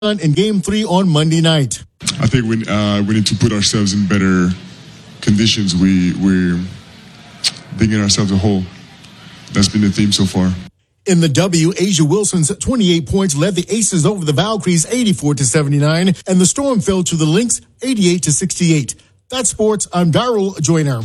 in Game 3 on Monday night. I think we need to put ourselves in better conditions. We're digging ourselves a hole. That's been the theme so far. In the W, Asia Wilson's 28 points led the Aces over the Valkyries 84-79, and the Storm fell to the Lynx 88-68. That's sports. I'm Darrell Joyner.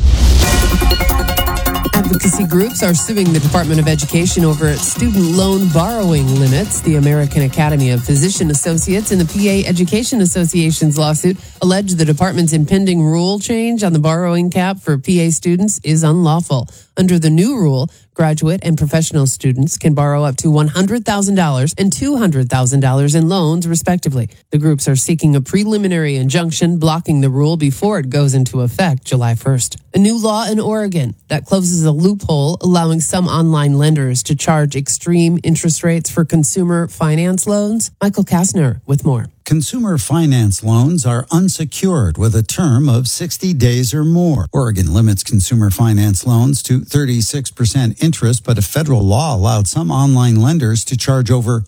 Advocacy groups are suing the Department of Education over student loan borrowing limits. The American Academy of Physician Associates and the PA Education Association's lawsuit allege the department's impending rule change on the borrowing cap for PA students is unlawful. Under the new rule, graduate and professional students can borrow up to $100,000 and $200,000 in loans, respectively. The groups are seeking a preliminary injunction blocking the rule before it goes into effect July 1st. A new law in Oregon that closes a loophole allowing some online lenders to charge extreme interest rates for consumer finance loans. Michael Kastner with more. Consumer finance loans are unsecured with a term of 60 days or more. Oregon limits consumer finance loans to 36% interest, but a federal law allowed some online lenders to charge over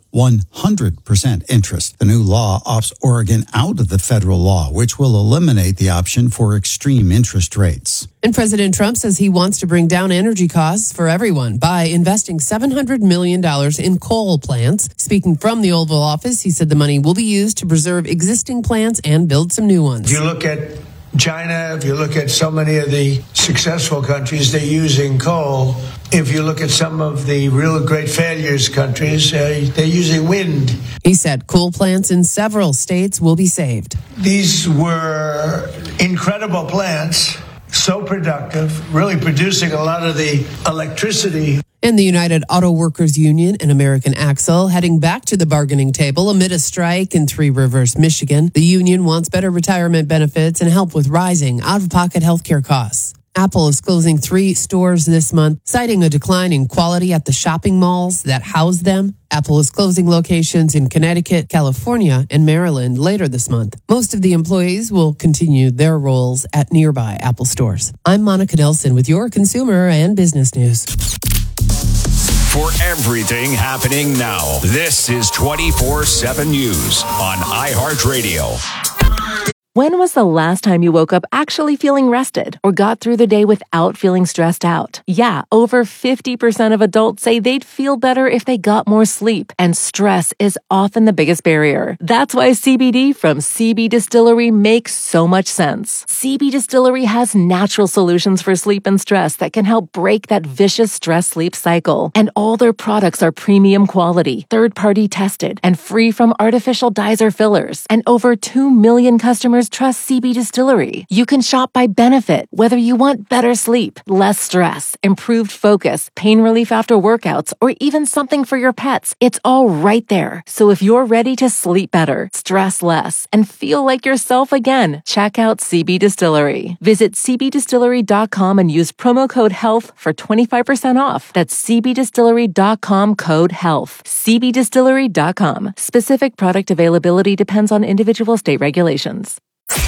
100% interest. The new law opts Oregon out of the federal law, which will eliminate the option for extreme interest rates. And President Trump says he wants to bring down energy costs for everyone by investing $700 million in coal plants. Speaking from the Oval Office, he said the money will be used to preserve existing plants and build some new ones. If you look at China, if you look at so many of the successful countries, they're using coal. If you look at some of the real great failures countries, they're using wind. He said coal plants in several states will be saved. These were incredible plants, so productive, really producing a lot of the electricity. And the United Auto Workers Union and American Axle heading back to the bargaining table amid a strike in Three Rivers, Michigan. The union wants better retirement benefits and help with rising out-of-pocket healthcare costs. Apple is closing 3 stores this month, citing a decline in quality at the shopping malls that house them. Apple is closing locations in Connecticut, California, and Maryland later this month. Most of the employees will continue their roles at nearby Apple stores. I'm Monica Nelson with your consumer and business news. For everything happening now, this is 24/7 News on iHeartRadio. When was the last time you woke up actually feeling rested or got through the day without feeling stressed out? Yeah, over 50% of adults say they'd feel better if they got more sleep, and stress is often the biggest barrier. That's why CBD from CB Distillery makes so much sense. CB Distillery has natural solutions for sleep and stress that can help break that vicious stress-sleep cycle. And all their products are premium quality, third-party tested, and free from artificial dyes or fillers. And over 2 million customers trust CB Distillery. You can shop by benefit, whether you want better sleep, less stress, improved focus, pain relief after workouts, or even something for your pets. It's all right there. So if you're ready to sleep better, stress less, and feel like yourself again, check out CB Distillery. Visit cbdistillery.com and use promo code HEALTH for 25% off. That's cbdistillery.com code HEALTH. cbdistillery.com. Specific product availability depends on individual state regulations.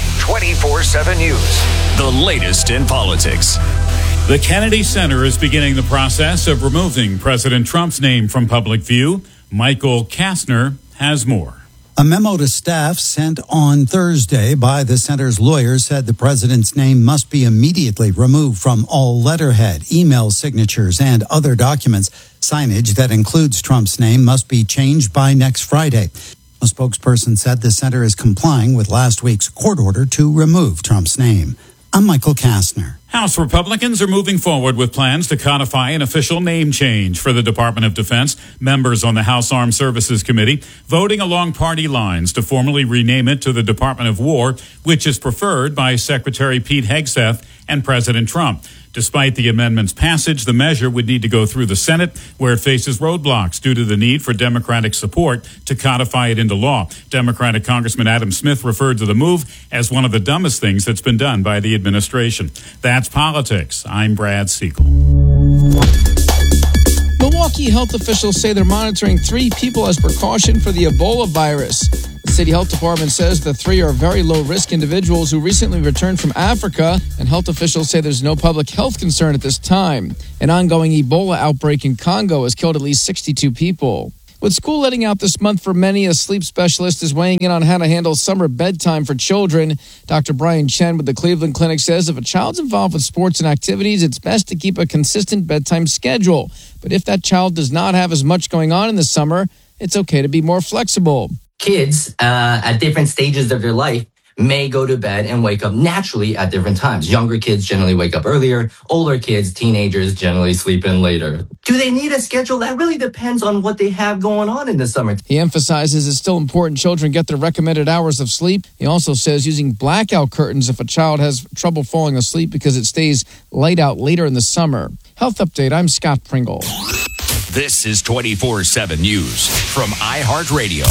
24/7 News. The latest in politics. The Kennedy Center is beginning the process of removing President Trump's name from public view. Michael Kastner has more. A memo to staff sent on Thursday by the center's lawyers said the president's name must be immediately removed from all letterhead, email signatures, and other documents. Signage that includes Trump's name must be changed by next Friday. A spokesperson said the center is complying with last week's court order to remove Trump's name. I'm Michael Kastner. House Republicans are moving forward with plans to codify an official name change for the Department of Defense. Members on the House Armed Services Committee voting along party lines to formally rename it to the Department of War, which is preferred by Secretary Pete Hegseth and President Trump. Despite the amendment's passage, the measure would need to go through the Senate, where it faces roadblocks due to the need for Democratic support to codify it into law. Democratic Congressman Adam Smith referred to the move as one of the dumbest things that's been done by the administration. That's politics. I'm Brad Siegel. Milwaukee health officials say they're monitoring 3 people as precaution for the Ebola virus. The city health department says the 3 are very low-risk individuals who recently returned from Africa, and health officials say there's no public health concern at this time. An ongoing Ebola outbreak in Congo has killed at least 62 people. With school letting out this month for many, a sleep specialist is weighing in on how to handle summer bedtime for children. Dr. Brian Chen with the Cleveland Clinic says if a child's involved with sports and activities, it's best to keep a consistent bedtime schedule. But if that child does not have as much going on in the summer, it's okay to be more flexible. Kids at different stages of their life may go to bed and wake up naturally at different times. Younger kids generally wake up earlier. Older kids, teenagers, generally sleep in later. Do they need a schedule? That really depends on what they have going on in the summer. He emphasizes it's still important children get their recommended hours of sleep. He also says using blackout curtains if a child has trouble falling asleep because it stays light out later in the summer. Health Update, I'm Scott Pringle. This is 24/7 News from iHeartRadio.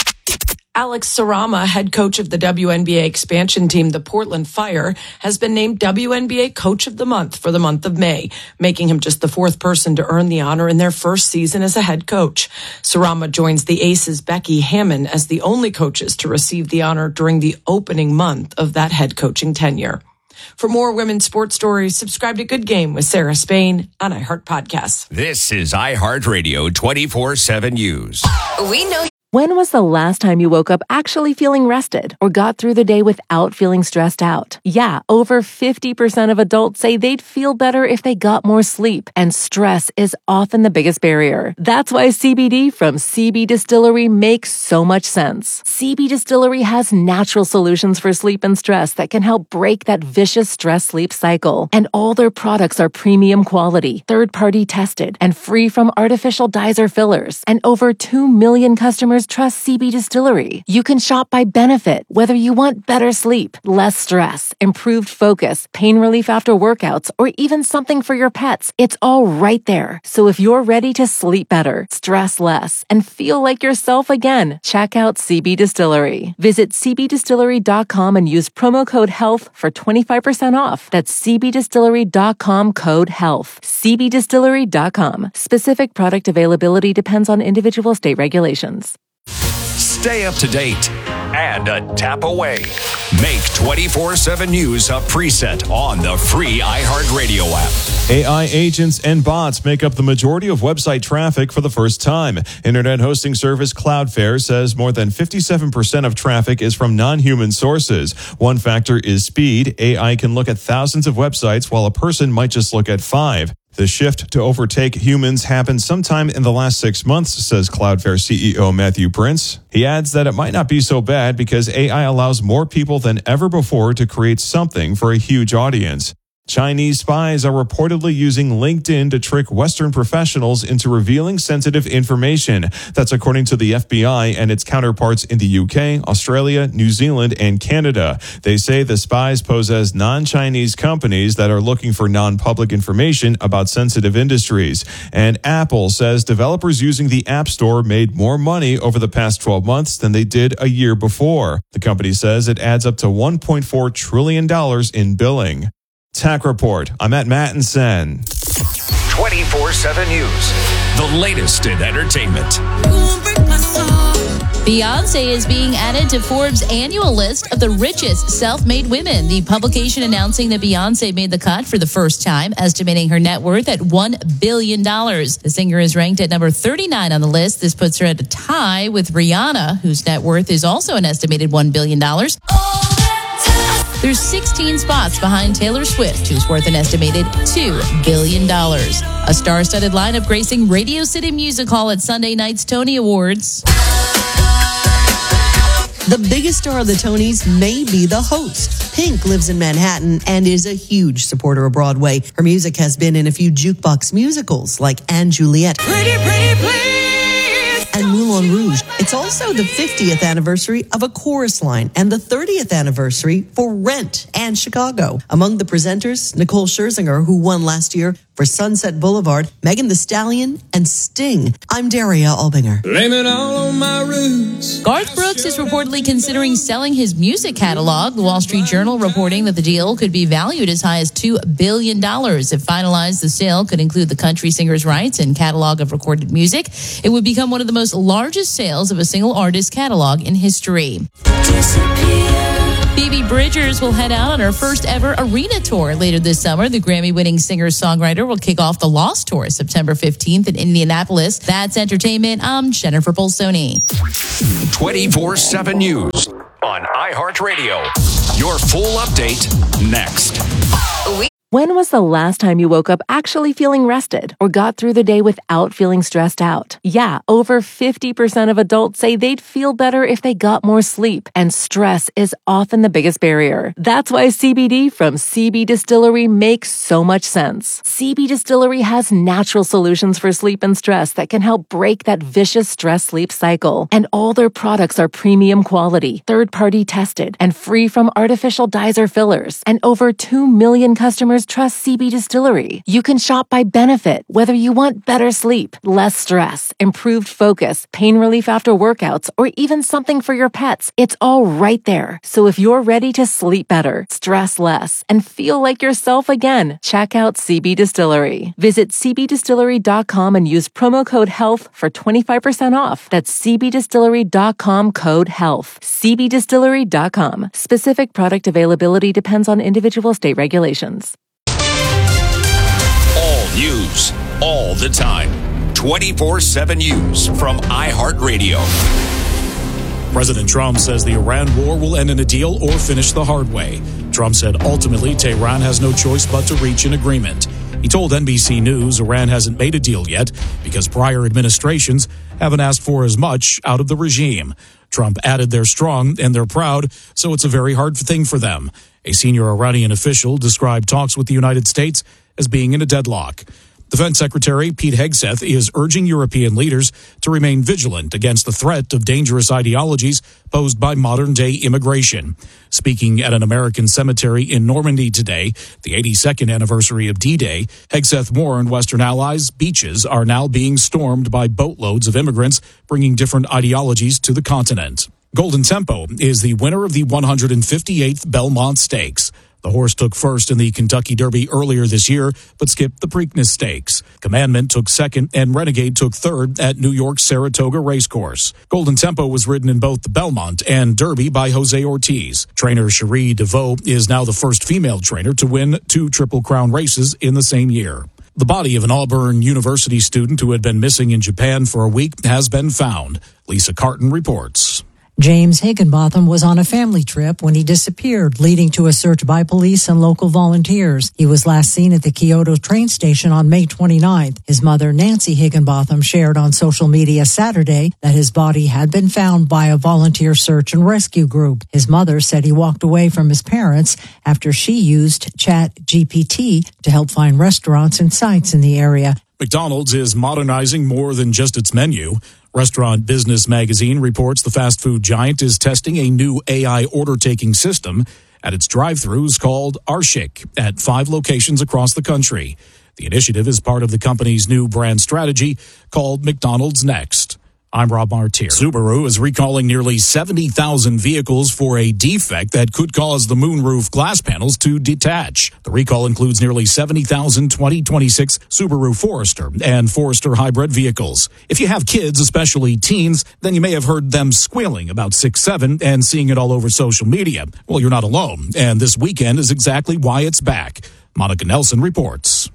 Alex Sarama, head coach of the WNBA expansion team, the Portland Fire, has been named WNBA Coach of the Month for the month of May, making him just the fourth person to earn the honor in their first season as a head coach. Sarama joins the Aces' Becky Hammon as the only coaches to receive the honor during the opening month of that head coaching tenure. For more women's sports stories, subscribe to Good Game with Sarah Spain on iHeart Podcasts. This is iHeartRadio 24/7 News. We know. When was the last time you woke up actually feeling rested or got through the day without feeling stressed out? Yeah, over 50% of adults say they'd feel better if they got more sleep, and stress is often the biggest barrier. That's why CBD from CB Distillery makes so much sense. CB Distillery has natural solutions for sleep and stress that can help break that vicious stress-sleep cycle. And all their products are premium quality, third-party tested, and free from artificial dyes or fillers. And over 2 million customers trust CB Distillery. You can shop by benefit, whether you want better sleep, less stress, improved focus, pain relief after workouts, or even something for your pets. It's all right there. So if you're ready to sleep better, stress less, and feel like yourself again, check out CB Distillery. Visit cbdistillery.com and use promo code HEALTH for 25% off. That's cbdistillery.com code HEALTH. cbdistillery.com. Specific product availability depends on individual state regulations. Stay up to date and a tap away. Make 24/7 News a preset on the free iHeartRadio app. AI agents and bots make up the majority of website traffic for the first time. Internet hosting service Cloudflare says more than 57% of traffic is from non-human sources. One factor is speed. AI can look at thousands of websites while a person might just look at 5. The shift to overtake humans happened sometime in the last 6 months, says Cloudflare CEO Matthew Prince. He adds that it might not be so bad because AI allows more people than ever before to create something for a huge audience. Chinese spies are reportedly using LinkedIn to trick Western professionals into revealing sensitive information. That's according to the FBI and its counterparts in the UK, Australia, New Zealand, and Canada. They say the spies pose as non-Chinese companies that are looking for non-public information about sensitive industries. And Apple says developers using the App Store made more money over the past 12 months than they did a year before. The company says it adds up to $1.4 trillion in billing. Tech Report. I'm at Mattinson. 24/7 News. The latest in entertainment. Beyonce is being added to Forbes' annual list of the richest self-made women. The publication announcing that Beyonce made the cut for the first time, estimating her net worth at $1 billion. The singer is ranked at number 39 on the list. This puts her at a tie with Rihanna, whose net worth is also an estimated $1 billion. There's 16 spots behind Taylor Swift, who's worth an estimated $2 billion. A star-studded lineup gracing Radio City Music Hall at Sunday night's Tony Awards. The biggest star of the Tonys may be the host. Pink lives in Manhattan and is a huge supporter of Broadway. Her music has been in a few jukebox musicals like Anne Juliet. Pretty, pretty, please. And Moulin Rouge. It's also the 50th anniversary of A Chorus Line and the 30th anniversary for Rent and Chicago. Among the presenters, Nicole Scherzinger, who won last year for Sunset Boulevard, Megan Thee Stallion, and Sting. I'm Daria Albinger. Blame it all on my roots. Garth Brooks is reportedly considering selling his music catalog. The Wall Street Journal reporting that the deal could be valued as high as $2 billion. If finalized, the sale could include the country singer's rights and catalog of recorded music. It would become one of the most largest sales of a single artist catalog in history. Disappear. Phoebe Bridgers will head out on her first ever arena tour later this summer. The Grammy-winning singer-songwriter will kick off the Lost Tour September 15th in Indianapolis. That's entertainment. I'm Jennifer Bolsoni. 24/7 News on iHeartRadio. Your full update next. When was the last time you woke up actually feeling rested or got through the day without feeling stressed out? Yeah, over 50% of adults say they'd feel better if they got more sleep, and stress is often the biggest barrier. That's why CBD from CB Distillery makes so much sense. CB Distillery has natural solutions for sleep and stress that can help break that vicious stress-sleep cycle. And all their products are premium quality, third-party tested, and free from artificial dyes or fillers. And over 2 million customers trust CB Distillery. You can shop by benefit, whether you want better sleep, less stress, improved focus, pain relief after workouts, or even something for your pets. It's all right there. So if you're ready to sleep better, stress less, and feel like yourself again, check out CB Distillery. Visit cbdistillery.com and use promo code HEALTH for 25% off. That's cbdistillery.com code HEALTH. cbdistillery.com. Specific product availability depends on individual state regulations. News all the time. 24/7 News from iHeartRadio. President Trump says the Iran war will end in a deal or finish the hard way. Trump said ultimately Tehran has no choice but to reach an agreement. He told NBC News Iran hasn't made a deal yet because prior administrations haven't asked for as much out of the regime. Trump added they're strong and they're proud, so it's a very hard thing for them. A senior Iranian official described talks with the United States as being in a deadlock. Defense Secretary Pete Hegseth is urging European leaders to remain vigilant against the threat of dangerous ideologies posed by modern-day immigration. Speaking at an American cemetery in Normandy today, the 82nd anniversary of D-Day, Hegseth warned Western allies beaches are now being stormed by boatloads of immigrants bringing different ideologies to the continent. Golden Tempo is the winner of the 158th Belmont Stakes. The horse took first in the Kentucky Derby earlier this year, but skipped the Preakness Stakes. Commandment took second, and Renegade took third at New York's Saratoga Racecourse. Golden Tempo was ridden in both the Belmont and Derby by Jose Ortiz. Trainer Cherie DeVoe is now the first female trainer to win 2 Triple Crown races in the same year. The body of an Auburn University student who had been missing in Japan for a week has been found. Lisa Carton reports. James Higginbotham was on a family trip when he disappeared, leading to a search by police and local volunteers. He was last seen at the Kyoto train station on May 29th. His mother, Nancy Higginbotham, shared on social media Saturday that his body had been found by a volunteer search and rescue group. His mother said he walked away from his parents after she used ChatGPT to help find restaurants and sites in the area. McDonald's is modernizing more than just its menu. Restaurant Business Magazine reports the fast food giant is testing a new AI order-taking system at its drive-thrus called Arshik at 5 locations across the country. The initiative is part of the company's new brand strategy called McDonald's Next. I'm Rob Martier. Subaru is recalling nearly 70,000 vehicles for a defect that could cause the moonroof glass panels to detach. The recall includes nearly 70,000 2026 Subaru Forester and Forester hybrid vehicles. If you have kids, especially teens, then you may have heard them squealing about 6-7 and seeing it all over social media. Well, you're not alone, and this weekend is exactly why it's back. Monica Nelson reports.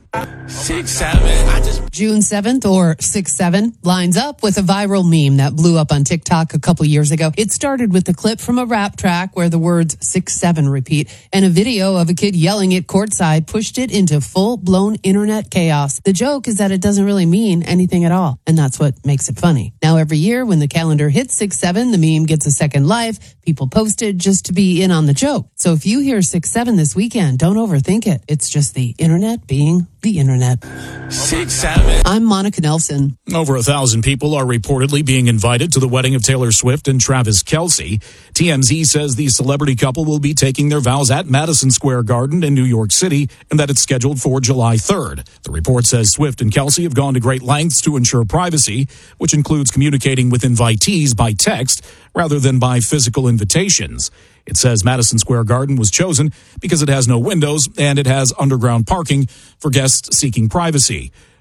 6-7. June 7th or 6-7 lines up with a viral meme that blew up on TikTok a couple years ago. It started with a clip from a rap track where the words 6-7 repeat, and a video of a kid yelling it courtside pushed it into full-blown internet chaos. The joke is that it doesn't really mean anything at all, and that's what makes it funny. Now every year when the calendar hits 6-7, the meme gets a second life. People post it just to be in on the joke. So if you hear 6-7 this weekend, don't overthink it. It's just the internet being the internet. 6-7. I'm Monica Nelson. Over 1,000 people are reportedly being invited to the wedding of Taylor Swift and Travis Kelce. TMZ says the celebrity couple will be taking their vows at Madison Square Garden in New York City and that it's scheduled for July 3rd. The report says Swift and Kelce have gone to great lengths to ensure privacy, which includes communicating with invitees by text rather than by physical invitations. It says Madison Square Garden was chosen because it has no windows and it has underground parking for guests seeking privacy.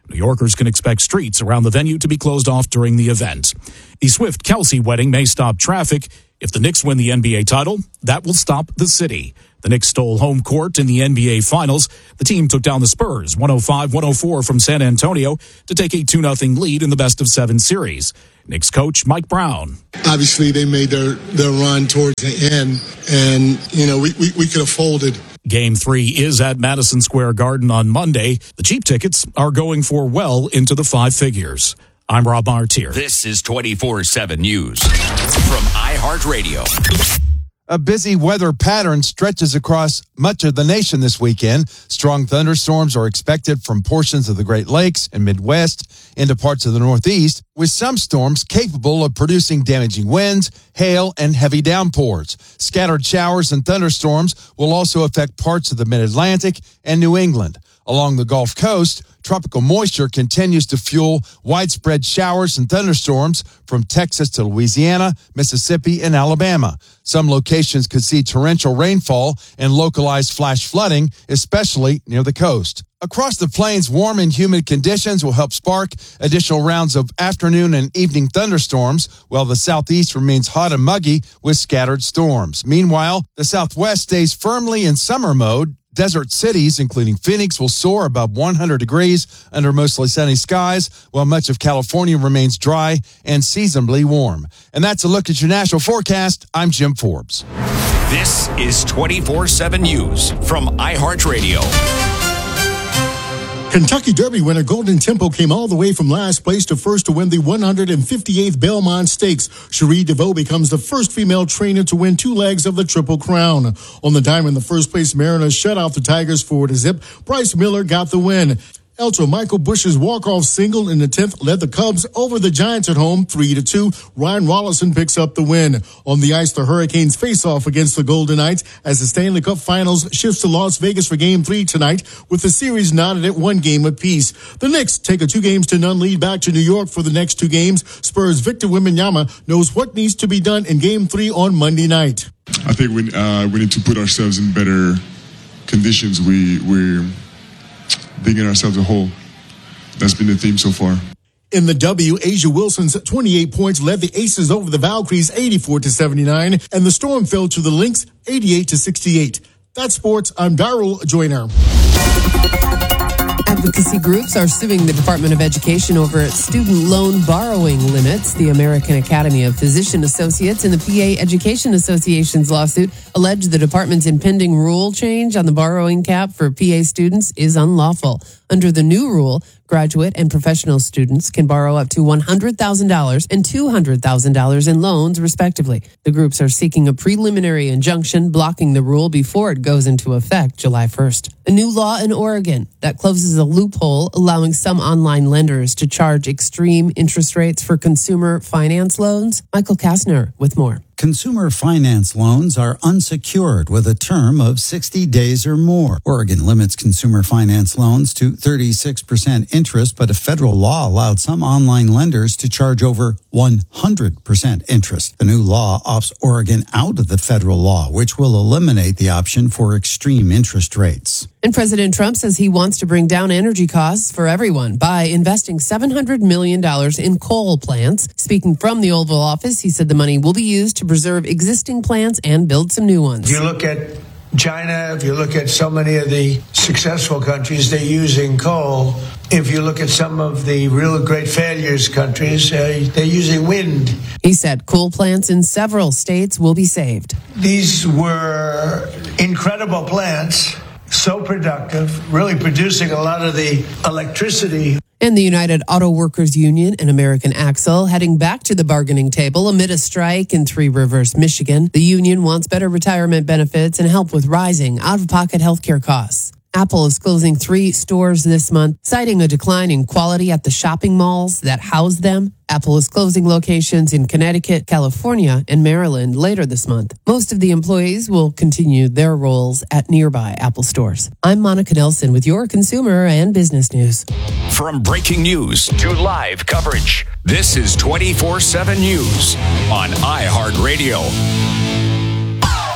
New Yorkers can expect streets around the venue to be closed off during the event. The Swift-Kelsey wedding may stop traffic. If the Knicks win the NBA title, that will stop the city. The Knicks stole home court in the NBA Finals. The team took down the Spurs 105-104 from San Antonio to take a 2-0 lead in the best-of-7 series. Knicks coach Mike Brown. Obviously, they made their run towards the end, and, we could have folded. Game 3 is at Madison Square Garden on Monday. The cheap tickets are going for well into the 5 figures. I'm Rob Martier. This is 24/7 News from iHeartRadio. A busy weather pattern stretches across much of the nation this weekend. Strong thunderstorms are expected from portions of the Great Lakes and Midwest into parts of the Northeast, with some storms capable of producing damaging winds, hail, and heavy downpours. Scattered showers and thunderstorms will also affect parts of the Mid-Atlantic and New England. Along the Gulf Coast, tropical moisture continues to fuel widespread showers and thunderstorms from Texas to Louisiana, Mississippi, and Alabama. Some locations could see torrential rainfall and localized flash flooding, especially near the coast. Across the plains, warm and humid conditions will help spark additional rounds of afternoon and evening thunderstorms, while the southeast remains hot and muggy with scattered storms. Meanwhile, the southwest stays firmly in summer mode. Desert cities, including Phoenix, will soar above 100 degrees under mostly sunny skies, while much of California remains dry and seasonably warm. And that's a look at your national forecast. I'm Jim Forbes. This is 24/7 News from iHeartRadio. Kentucky Derby winner Golden Tempo came all the way from last place to first to win the 158th Belmont Stakes. Cherie DeVoe becomes the first female trainer to win 2 legs of the Triple Crown. On the diamond, the first place Mariners shut out the Tigers 4-0. Bryce Miller got the win. Elto Michael Bush's walk-off single in the 10th led the Cubs over the Giants at home 3-2. Ryan Rollison picks up the win. On the ice, the Hurricanes face off against the Golden Knights as the Stanley Cup Finals shifts to Las Vegas for Game 3 tonight, with the series knotted at 1 game apiece. The Knicks take a 2-0 lead back to New York for the next 2 games. Spurs' Victor Wembanyama knows what needs to be done in Game 3 on Monday night. I think we need to put ourselves in better conditions. We're digging ourselves a hole. That's been the theme so far. In the W, Asia Wilson's 28 points led the Aces over the Valkyries 84-79, and the Storm fell to the Lynx 88-68. That's sports. I'm Darrell Joyner. Advocacy groups are suing the Department of Education over student loan borrowing limits. The American Academy of Physician Associates and the PA Education Association's lawsuit allege the department's impending rule change on the borrowing cap for PA students is unlawful. Under the new rule, graduate and professional students can borrow up to $100,000 and $200,000 in loans, respectively. The groups are seeking a preliminary injunction blocking the rule before it goes into effect July 1st. A new law in Oregon that closes a loophole allowing some online lenders to charge extreme interest rates for consumer finance loans. Michael Kastner with more. Consumer finance loans are unsecured with a term of 60 days or more. Oregon limits consumer finance loans to 36% interest, but a federal law allowed some online lenders to charge over 100% interest. The new law opts Oregon out of the federal law, which will eliminate the option for extreme interest rates. And President Trump says he wants to bring down energy costs for everyone by investing $700 million in coal plants. Speaking from the Oval Office, he said the money will be used to preserve existing plants and build some new ones. If you look at China, if you look at so many of the successful countries, they're using coal. If you look at some of the real great failures countries, they're using wind. He said coal plants in several states will be saved. These were incredible plants, so productive, really producing a lot of the electricity. And the United Auto Workers Union and American Axle heading back to the bargaining table amid a strike in Three Rivers, Michigan. The union wants better retirement benefits and help with rising out-of-pocket healthcare costs. Apple is closing 3 stores this month, citing a decline in quality at the shopping malls that house them. Apple is closing locations in Connecticut, California, and Maryland later this month. Most of the employees will continue their roles at nearby Apple stores. I'm Monica Nelson with your consumer and business news. From breaking news to live coverage, this is 24/7 News on iHeartRadio.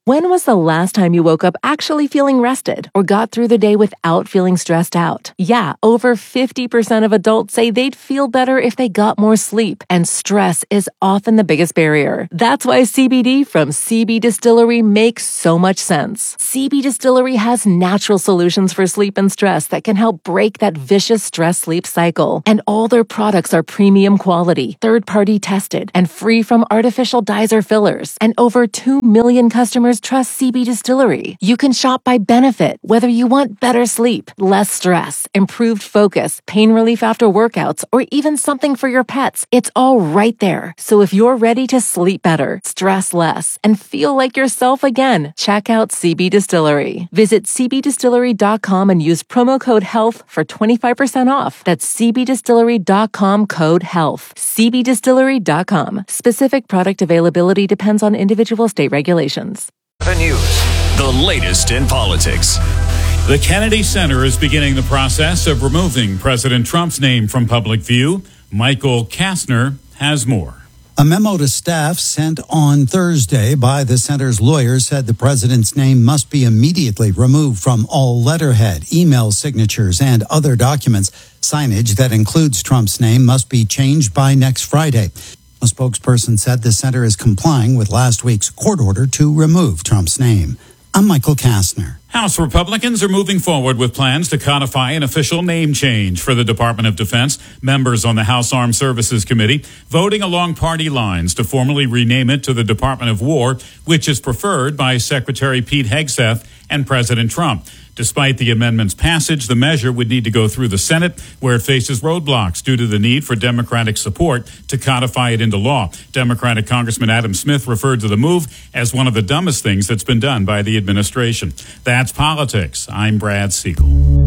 When was the last time you woke up actually feeling rested or got through the day without feeling stressed out? Yeah, over 50% of adults say they'd feel better if they got more sleep, and stress is often the biggest barrier. That's why CBD from CB Distillery makes so much sense. CB Distillery has natural solutions for sleep and stress that can help break that vicious stress-sleep cycle. And all their products are premium quality, third-party tested, and free from artificial dyes or fillers. And over 2 million customers trust CB Distillery. You can shop by benefit, whether you want better sleep, less stress, improved focus, pain relief after workouts, or even something for your pets. It's all right there. So if you're ready to sleep better, stress less, and feel like yourself again, check out CB Distillery. Visit cbdistillery.com and use promo code HEALTH for 25% off. That's cbdistillery.com code HEALTH. cbdistillery.com. Specific product availability depends on individual state regulations. The news, the latest in politics. The Kennedy Center is beginning the process of removing President Trump's name from public view. Michael Kastner has more. A memo to staff sent on Thursday by the center's lawyers said the president's name must be immediately removed from all letterhead, email signatures, and other documents. Signage that includes Trump's name must be changed by next Friday. A spokesperson said the center is complying with last week's court order to remove Trump's name. I'm Michael Kastner. House Republicans are moving forward with plans to codify an official name change for the Department of Defense. Members on the House Armed Services Committee voting along party lines to formally rename it to the Department of War, which is preferred by Secretary Pete Hegseth and President Trump. Despite the amendment's passage, the measure would need to go through the Senate, where it faces roadblocks due to the need for Democratic support to codify it into law. Democratic Congressman Adam Smith referred to the move as one of the dumbest things that's been done by the administration. That's politics. I'm Brad Siegel.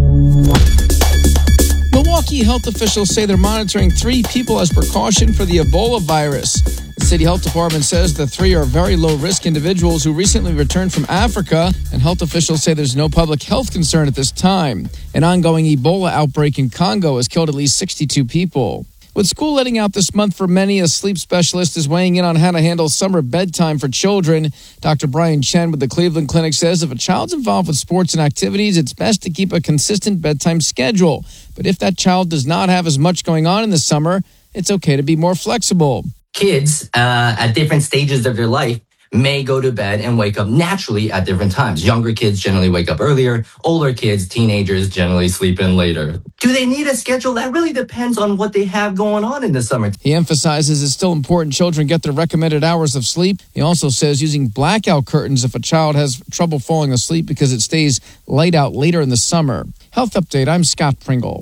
Milwaukee health officials say they're monitoring 3 people as precaution for the Ebola virus. The city health department says the 3 are very low-risk individuals who recently returned from Africa, and health officials say there's no public health concern at this time. An ongoing Ebola outbreak in Congo has killed at least 62 people. With school letting out this month for many, a sleep specialist is weighing in on how to handle summer bedtime for children. Dr. Brian Chen with the Cleveland Clinic says if a child's involved with sports and activities, it's best to keep a consistent bedtime schedule. But if that child does not have as much going on in the summer, it's okay to be more flexible. Kids at different stages of their life may go to bed and wake up naturally at different times. Younger kids generally wake up earlier. Older kids, teenagers, generally sleep in later. Do they need a schedule? That really depends on what they have going on in the summer. He emphasizes it's still important children get their recommended hours of sleep. He also says using blackout curtains if a child has trouble falling asleep because it stays light out later in the summer. Health Update, I'm Scott Pringle.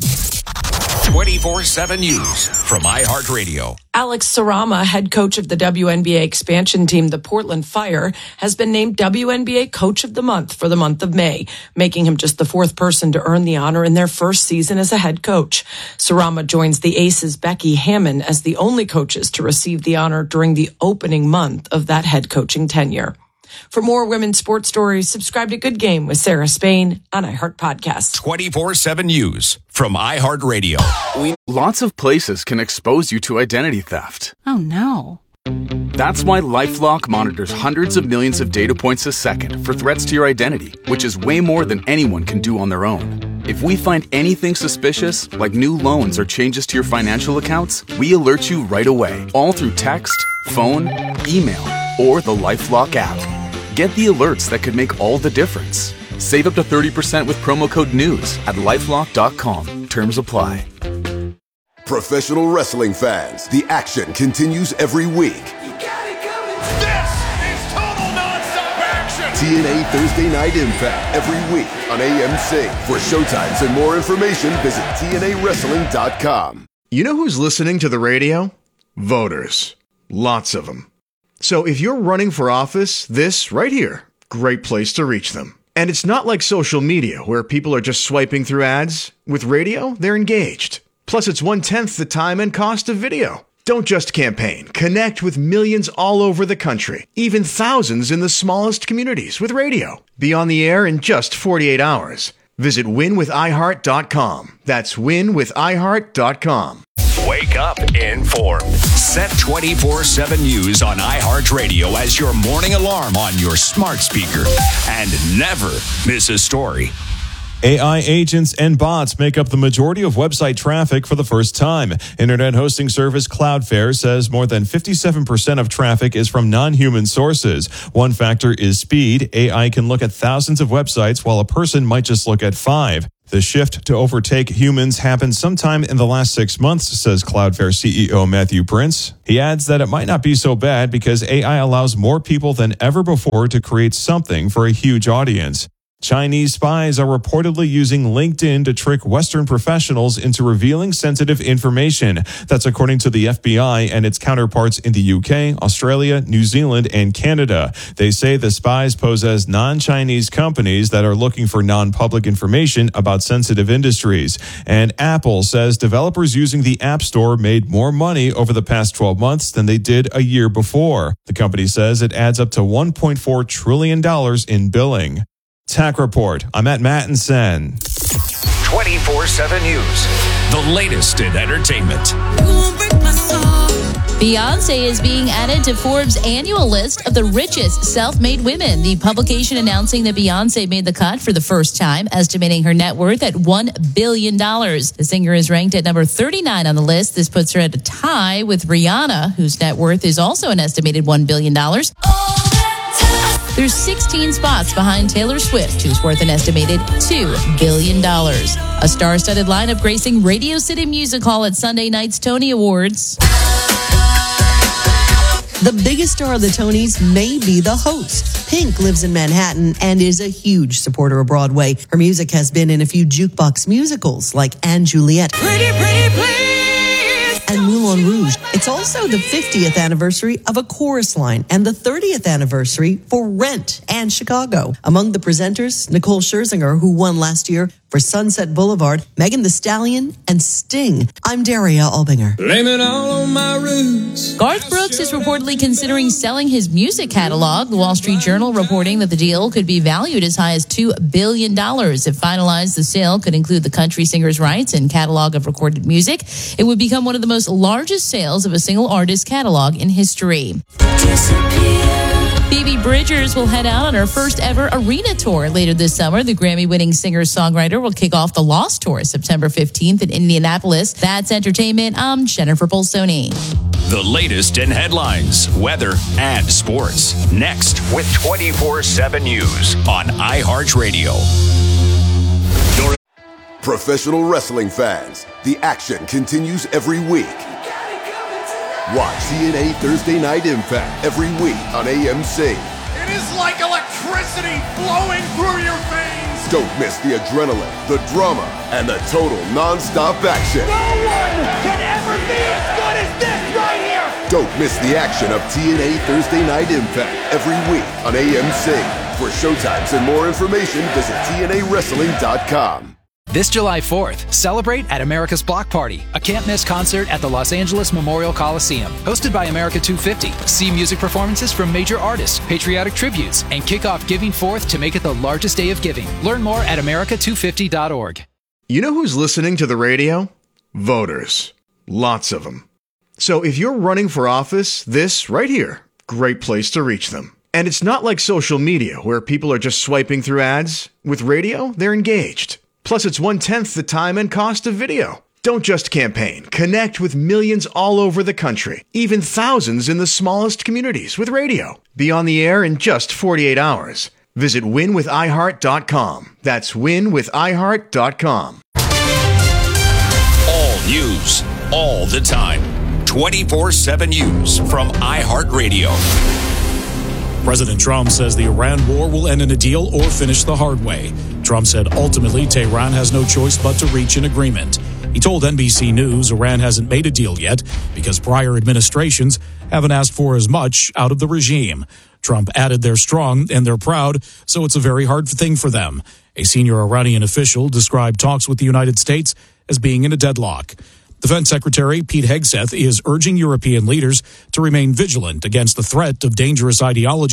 24/7 News from iHeartRadio. Alex Sarama, head coach of the WNBA expansion team, the Portland Fire, has been named WNBA Coach of the Month for the month of May, making him just the 4th person to earn the honor in their first season as a head coach. Sarama joins the Aces' Becky Hammon as the only coaches to receive the honor during the opening month of that head coaching tenure. For more women's sports stories, subscribe to Good Game with Sarah Spain on iHeart Podcasts. 24/7 News from iHeartRadio. Lots of places can expose you to identity theft. Oh, no. That's why LifeLock monitors hundreds of millions of data points a second for threats to your identity, which is way more than anyone can do on their own. If we find anything suspicious, like new loans or changes to your financial accounts, we alert you right away, all through text, phone, email, or the LifeLock app. Get the alerts that could make all the difference. Save up to 30% with promo code NEWS at LifeLock.com. Terms apply. Professional wrestling fans, the action continues every week. This is total nonstop action! TNA Thursday Night Impact every week on AMC. For showtimes and more information, visit TNAWrestling.com. You know who's listening to the radio? Voters. Lots of them. So if you're running for office, this right here, great place to reach them. And it's not like social media where people are just swiping through ads. With radio, they're engaged. Plus, it's 1/10 the time and cost of video. Don't just campaign. Connect with millions all over the country, even thousands in the smallest communities with radio. Be on the air in just 48 hours. Visit winwithiheart.com. That's winwithiheart.com. Wake up informed. Set 24/7 News on iHeartRadio as your morning alarm on your smart speaker and never miss a story. AI agents and bots make up the majority of website traffic for the first time. Internet hosting service Cloudflare says more than 57% of traffic is from non-human sources. One factor is speed. AI can look at thousands of websites while a person might just look at 5. The shift to overtake humans happened sometime in the last 6 months, says Cloudflare CEO Matthew Prince. He adds that it might not be so bad because AI allows more people than ever before to create something for a huge audience. Chinese spies are reportedly using LinkedIn to trick Western professionals into revealing sensitive information. That's according to the FBI and its counterparts in the UK, Australia, New Zealand, and Canada. They say the spies pose as non-Chinese companies that are looking for non-public information about sensitive industries. And Apple says developers using the App Store made more money over the past 12 months than they did a year before. The company says it adds up to $1.4 trillion in billing. Tech Report. I'm at Mattinson. 24/7 News. The latest in entertainment. Beyonce is being added to Forbes' annual list of the richest self-made women. The publication announcing that Beyonce made the cut for the first time, estimating her net worth at $1 billion. The singer is ranked at number 39 on the list. This puts her at a tie with Rihanna, whose net worth is also an estimated $1 billion. There's 16 spots behind Taylor Swift, who's worth an estimated $2 billion. A star-studded lineup gracing Radio City Music Hall at Sunday night's Tony Awards. The biggest star of the Tonys may be the host. Pink lives in Manhattan and is a huge supporter of Broadway. Her music has been in a few jukebox musicals like Anne Juliet. Pretty, pretty, please. And Moulin Rouge. It's also the 50th anniversary of A Chorus Line and the 30th anniversary for Rent and Chicago. Among the presenters, Nicole Scherzinger, who won last year for Sunset Boulevard, Megan Thee Stallion, and Sting. I'm Daria Albinger. Blame it all on my roots. Garth Brooks is reportedly considering selling his music catalog. The Wall Street Journal reporting that the deal could be valued as high as $2 billion. If finalized, the sale could include the country singer's rights and catalog of recorded music. It would become one of the most largest sales of a single artist catalog in history. Phoebe Bridgers will head out on her first ever arena tour later this summer. The Grammy-winning singer-songwriter will kick off the Lost Tour September 15th in Indianapolis. That's entertainment. I'm Jennifer Bolsoni. The latest in headlines, weather, and sports. Next with 24/7 News on iHeartRadio. Professional wrestling fans, the action continues every week. Watch TNA Thursday Night Impact every week on AMC. It is like electricity flowing through your veins. Don't miss the adrenaline, the drama, and the total non-stop action. No one can ever be as good as this right here. Don't miss the action of TNA Thursday Night Impact every week on AMC. For showtimes and more information, visit TNAWrestling.com. This July 4th, celebrate at America's Block Party, a can't-miss concert at the Los Angeles Memorial Coliseum. Hosted by America 250, see music performances from major artists, patriotic tributes, and kick off Giving Forth to make it the largest day of giving. Learn more at America250.org. You know who's listening to the radio? Voters. Lots of them. So if you're running for office, this right here, great place to reach them. And it's not like social media where people are just swiping through ads. With radio, they're engaged. Plus, it's 1/10 the time and cost of video. Don't just campaign. Connect with millions all over the country, even thousands in the smallest communities with radio. Be on the air in just 48 hours. Visit winwithiheart.com. That's winwithiheart.com. All news, all the time. 24/7 News from iHeartRadio. President Trump says the Iran war will end in a deal or finish the hard way. Trump said ultimately Tehran has no choice but to reach an agreement. He told NBC News Iran hasn't made a deal yet because prior administrations haven't asked for as much out of the regime. Trump added they're strong and they're proud, so it's a very hard thing for them. A senior Iranian official described talks with the United States as being in a deadlock. Defense Secretary Pete Hegseth is urging European leaders to remain vigilant against the threat of dangerous ideologies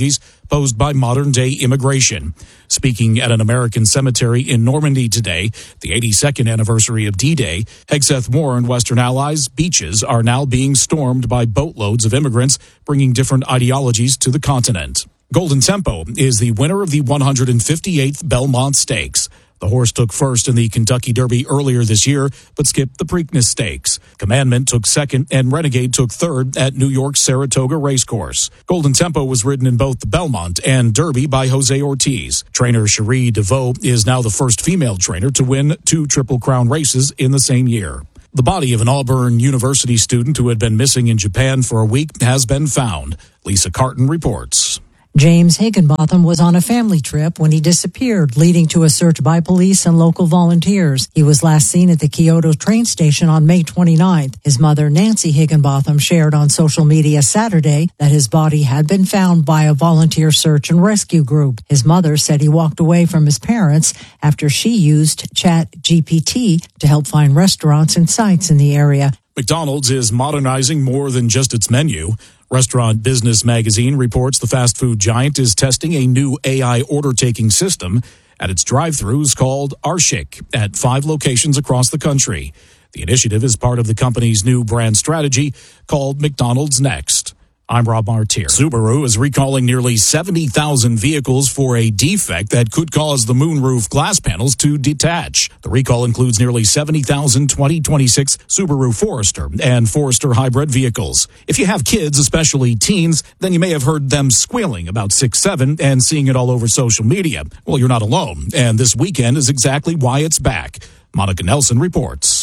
posed by modern-day immigration. Speaking at an American cemetery in Normandy today, the 82nd anniversary of D-Day, Hegseth warned Western allies' beaches are now being stormed by boatloads of immigrants bringing different ideologies to the continent. Golden Tempo is the winner of the 158th Belmont Stakes. The horse took first in the Kentucky Derby earlier this year, but skipped the Preakness Stakes. Commandment took second, and Renegade took third at New York's Saratoga Racecourse. Golden Tempo was ridden in both the Belmont and Derby by Jose Ortiz. Trainer Cherie DeVaux is now the first female trainer to win 2 Triple Crown races in the same year. The body of an Auburn University student who had been missing in Japan for a week has been found. Lisa Carton reports. James Higginbotham was on a family trip when he disappeared, leading to a search by police and local volunteers. He was last seen at the Kyoto train station on May 29th. His mother, Nancy Higginbotham, shared on social media Saturday that his body had been found by a volunteer search and rescue group. His mother said he walked away from his parents after she used ChatGPT to help find restaurants and sites in the area. McDonald's is modernizing more than just its menu. Restaurant Business Magazine reports the fast food giant is testing a new AI order-taking system at its drive-thrus called Arshik at 5 locations across the country. The initiative is part of the company's new brand strategy called McDonald's Next. I'm Rob Martier. Subaru is recalling nearly 70,000 vehicles for a defect that could cause the moonroof glass panels to detach. The recall includes nearly 70,000 2026 Subaru Forester and Forester hybrid vehicles. If you have kids, especially teens, then you may have heard them squealing about 6-7 and seeing it all over social media. Well, you're not alone, and this weekend is exactly why it's back. Monica Nelson reports.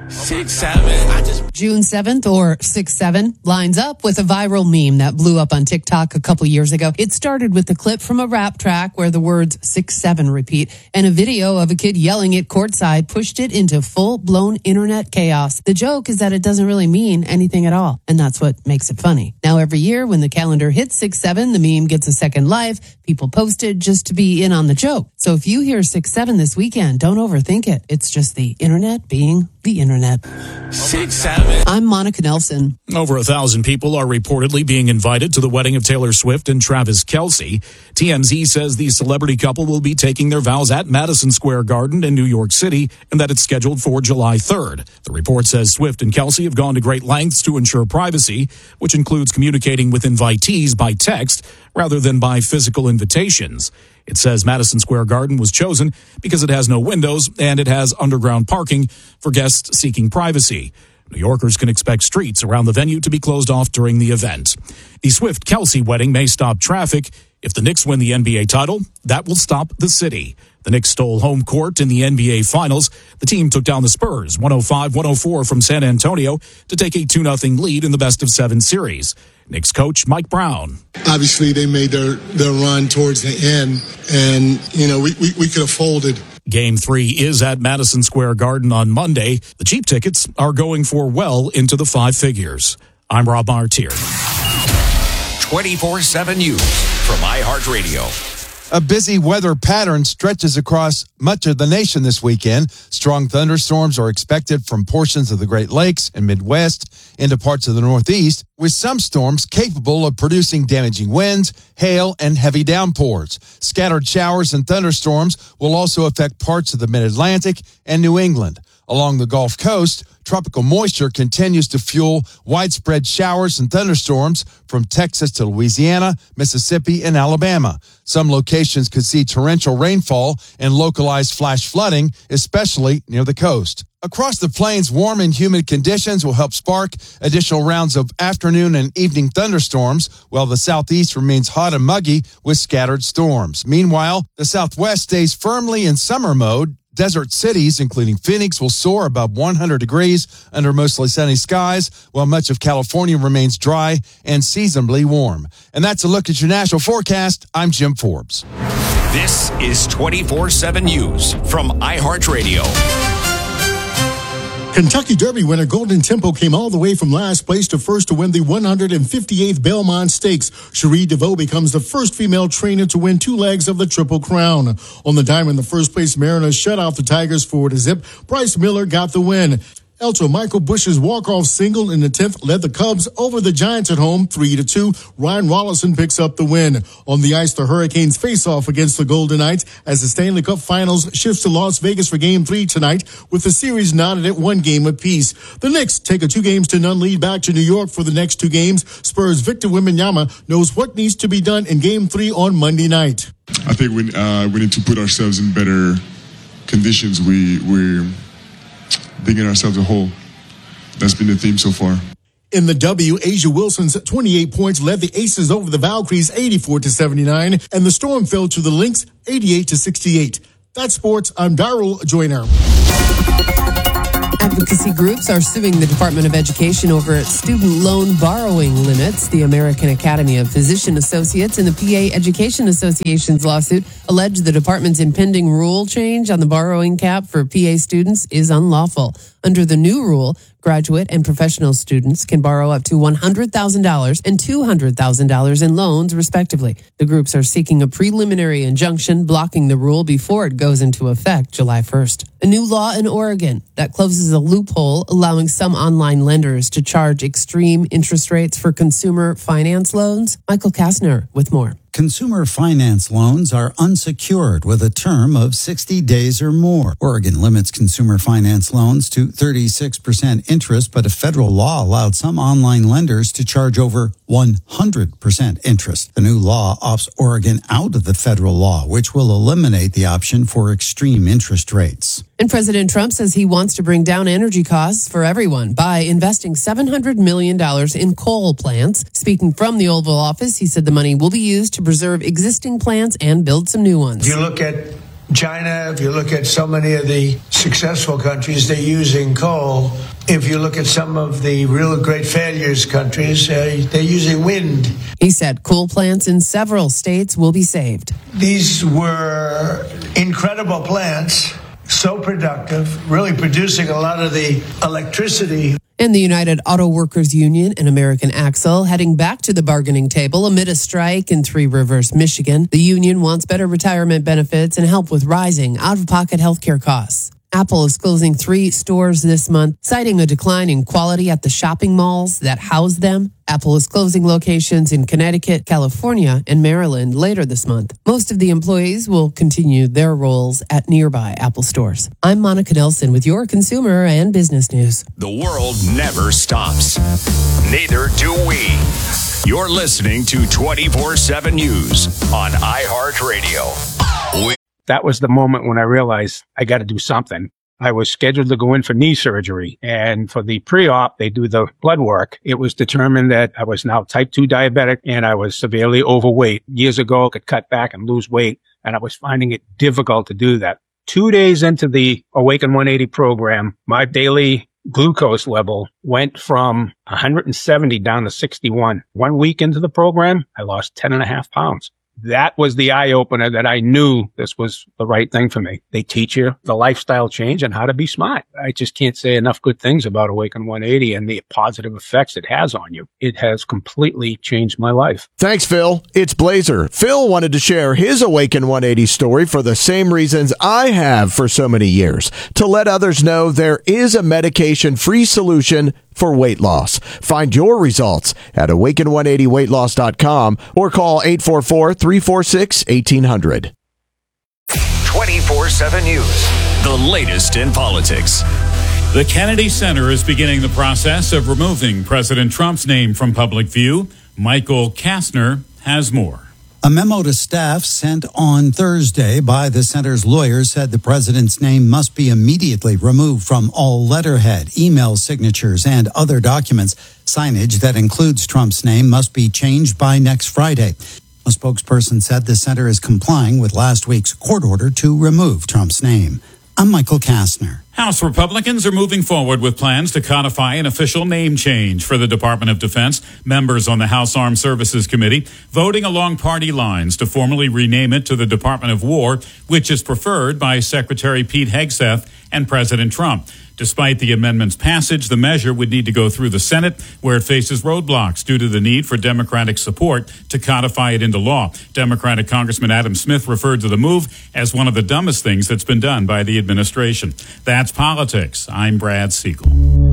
6-7. June 7th or 6-7 lines up with a viral meme that blew up on TikTok a couple years ago. It started with a clip from a rap track where the words 6-7 repeat, and a video of a kid yelling it courtside pushed it into full-blown internet chaos. The joke is that it doesn't really mean anything at all, and that's what makes it funny. Now, every year when the calendar hits 6-7, the meme gets a second life. People post it just to be in on the joke. So if you hear 6-7 this weekend, don't overthink it. It's just the internet being the internet. 6-7. I'm Monica Nelson. Over 1,000 people are reportedly being invited to the wedding of Taylor Swift and Travis Kelce. TMZ says the celebrity couple will be taking their vows at Madison Square Garden in New York City and that it's scheduled for July 3rd. The report says Swift and Kelce have gone to great lengths to ensure privacy, which includes communicating with invitees by text rather than by physical invitations. It says Madison Square Garden was chosen because it has no windows and it has underground parking for guests seeking privacy. New Yorkers can expect streets around the venue to be closed off during the event. The Swift-Kelce wedding may stop traffic. If the Knicks win the NBA title, that will stop the city. The Knicks stole home court in the NBA Finals. The team took down the Spurs 105-104 from San Antonio to take a 2-0 lead in the best-of-7 series. Knicks coach Mike Brown. Obviously, they made their run towards the end, and, we could have folded. Game 3 is at Madison Square Garden on Monday. The cheap tickets are going for well into the 5 figures. I'm Rob Martier. 24/7 News from iHeartRadio. A busy weather pattern stretches across much of the nation this weekend. Strong thunderstorms are expected from portions of the Great Lakes and Midwest into parts of the Northeast, with some storms capable of producing damaging winds, hail, and heavy downpours. Scattered showers and thunderstorms will also affect parts of the Mid-Atlantic and New England. Along the Gulf Coast, tropical moisture continues to fuel widespread showers and thunderstorms from Texas to Louisiana, Mississippi, and Alabama. Some locations could see torrential rainfall and localized flash flooding, especially near the coast. Across the plains, warm and humid conditions will help spark additional rounds of afternoon and evening thunderstorms, while the southeast remains hot and muggy with scattered storms. Meanwhile, the southwest stays firmly in summer mode. Desert cities, including Phoenix, will soar above 100 degrees under mostly sunny skies, while much of California remains dry and seasonably warm. And that's a look at your national forecast. I'm Jim Forbes. This is 24/7 News from iHeartRadio. Kentucky Derby winner Golden Tempo came all the way from last place to first to win the 158th Belmont Stakes. Cherie DeVaux becomes the first female trainer to win 2 legs of the Triple Crown. On the diamond, the first place Mariners shut out the Tigers 4-0. Bryce Miller got the win. Elto Michael Bush's walk-off single in the 10th led the Cubs over the Giants at home 3-2. Ryan Rollison picks up the win. On the ice, the Hurricanes face off against the Golden Knights as the Stanley Cup Finals shifts to Las Vegas for Game 3 tonight, with the series knotted at 1 game apiece. The Knicks take a 2-0 lead back to New York for the next 2 games. Spurs' Victor Wembanyama knows what needs to be done in Game 3 on Monday night. I think we need to put ourselves in better conditions. We're digging ourselves a hole. That's been the theme so far. In the W, Asia Wilson's 28 points led the Aces over the Valkyries 84-79, and the Storm fell to the Lynx 88-68. That's sports. I'm Darrell Joyner. Advocacy groups are suing the Department of Education over student loan borrowing limits. The American Academy of Physician Associates and the PA Education Association's lawsuit allege the department's impending rule change on the borrowing cap for PA students is unlawful. Under the new rule, graduate and professional students can borrow up to $100,000 and $200,000 in loans, respectively. The groups are seeking a preliminary injunction blocking the rule before it goes into effect July 1st. A new law in Oregon that closes a loophole allowing some online lenders to charge extreme interest rates for consumer finance loans. Michael Kastner with more. Consumer finance loans are unsecured with a term of 60 days or more. Oregon limits consumer finance loans to 36% interest, but a federal law allowed some online lenders to charge over 100% interest. The new law opts Oregon out of the federal law, which will eliminate the option for extreme interest rates. And President Trump says he wants to bring down energy costs for everyone by investing $700 million in coal plants. Speaking from the Oval Office, he said the money will be used to preserve existing plants and build some new ones. If you look at China, if you look at so many of the successful countries, they're using coal. If you look at some of the real great failures countries, they're using wind. He said coal plants in several states will be saved. These were incredible plants, so productive, really producing a lot of the electricity. And the United Auto Workers Union and American Axle heading back to the bargaining table amid a strike in Three Rivers, Michigan. The union wants better retirement benefits and help with rising out-of-pocket health care costs. Apple is closing 3 stores this month, citing a decline in quality at the shopping malls that house them. Apple is closing locations in Connecticut, California, and Maryland later this month. Most of the employees will continue their roles at nearby Apple stores. I'm Monica Nelson with your consumer and business news. The world never stops. Neither do we. You're listening to 24/7 News on iHeartRadio. That was the moment when I realized I got to do something. I was scheduled to go in for knee surgery, and for the pre-op, they do the blood work. It was determined that I was now type 2 diabetic and I was severely overweight. Years ago, I could cut back and lose weight, and I was finding it difficult to do that. 2 days into the Awaken 180 program, my daily glucose level went from 170 down to 61. 1 week into the program, I lost 10.5 pounds. That was the eye-opener that I knew this was the right thing for me. They teach you the lifestyle change and how to be smart. I just can't say enough good things about Awaken 180 and the positive effects it has on you. It has completely changed my life. Thanks, Phil. It's Blazer. Phil wanted to share his Awaken 180 story for the same reasons I have for so many years, to let others know there is a medication-free solution for weight loss. Find your results at awaken180weightloss.com or call 844-346-1800. 24/7 News. The latest in politics. The Kennedy Center is beginning the process of removing President Trump's name from public view. Michael Kastner has more. A memo to staff sent on Thursday by the center's lawyers said the president's name must be immediately removed from all letterhead, email signatures, and other documents. Signage that includes Trump's name must be changed by next Friday. A spokesperson said the center is complying with last week's court order to remove Trump's name. I'm Michael Kastner. House Republicans are moving forward with plans to codify an official name change for the Department of Defense. Members on the House Armed Services Committee voting along party lines to formally rename it to the Department of War, which is preferred by Secretary Pete Hegseth and President Trump. Despite the amendment's passage, the measure would need to go through the Senate, where it faces roadblocks due to the need for Democratic support to codify it into law. Democratic Congressman Adam Smith referred to the move as one of the dumbest things that's been done by the administration. That's politics. I'm Brad Siegel.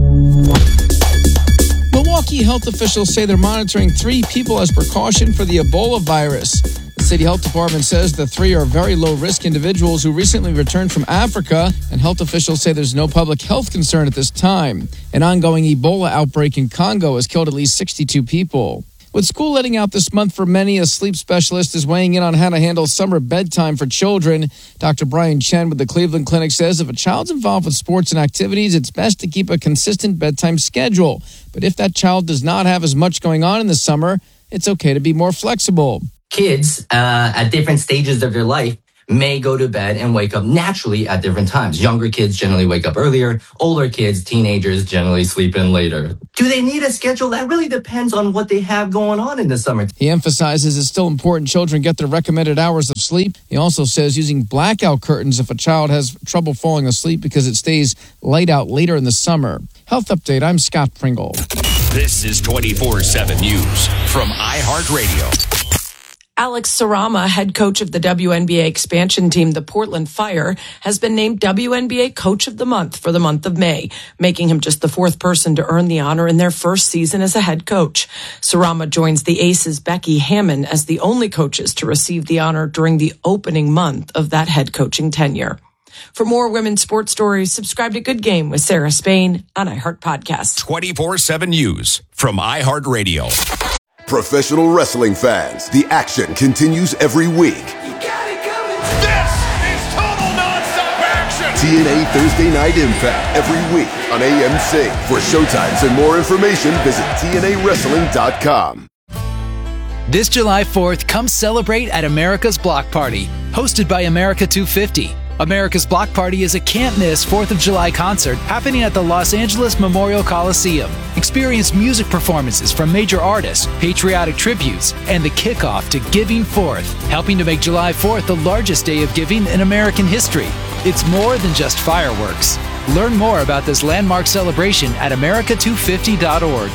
Milwaukee health officials say they're monitoring 3 people as precaution for the Ebola virus. The city health department says the 3 are very low-risk individuals who recently returned from Africa, and health officials say there's no public health concern at this time. An ongoing Ebola outbreak in Congo has killed at least 62 people. With school letting out this month for many, a sleep specialist is weighing in on how to handle summer bedtime for children. Dr. Brian Chen with the Cleveland Clinic says if a child's involved with sports and activities, it's best to keep a consistent bedtime schedule. But if that child does not have as much going on in the summer, it's okay to be more flexible. Kids at different stages of their life may go to bed and wake up naturally at different times. Younger kids generally wake up earlier. Older kids, teenagers, generally sleep in later. Do they need a schedule? That really depends on what they have going on in the summer. He emphasizes it's still important children get their recommended hours of sleep. He also says using blackout curtains if a child has trouble falling asleep because it stays light out later in the summer. Health Update, I'm Scott Pringle. This is 24/7 News from iHeartRadio. Alex Sarama, head coach of the WNBA expansion team, the Portland Fire, has been named WNBA Coach of the Month for the month of May, making him just the 4th person to earn the honor in their first season as a head coach. Sarama joins the Aces' Becky Hammon as the only coaches to receive the honor during the opening month of that head coaching tenure. For more women's sports stories, subscribe to Good Game with Sarah Spain on iHeart Podcast. 24/7 News from iHeartRadio. Professional wrestling fans, the action continues every week. This is total nonstop action! TNA Thursday Night Impact every week on AMC. For showtimes and more information, visit TNAWrestling.com. This July 4th, come celebrate at America's Block Party, hosted by America 250. America's Block Party is a can't-miss 4th of July concert happening at the Los Angeles Memorial Coliseum. Experience music performances from major artists, patriotic tributes, and the kickoff to Giving Forth, helping to make July 4th the largest day of giving in American history. It's more than just fireworks. Learn more about this landmark celebration at america250.org.